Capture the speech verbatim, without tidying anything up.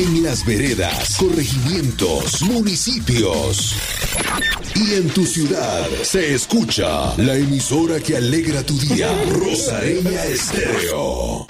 En las veredas, corregimientos, municipios y en tu ciudad se escucha la emisora que alegra tu día, Rosareña Estéreo.